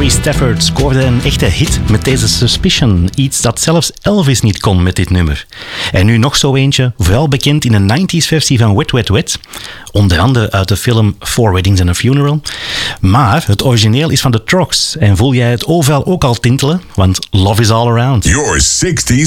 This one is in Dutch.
Maurice Stafford scoorde een echte hit met deze Suspicion. Iets dat zelfs Elvis niet kon met dit nummer. En nu nog zo eentje, vooral bekend in de 90s versie van Wet Wet Wet. Onder andere uit de film Four Weddings and a Funeral. Maar het origineel is van de Trucks. En voel jij het overal ook al tintelen? Want love is all around. Your 60s